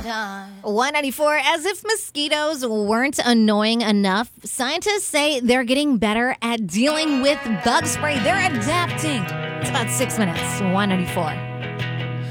194. As if mosquitoes weren't annoying enough, scientists say they're getting better at dealing with bug spray. They're adapting. It's about 6 minutes. 194.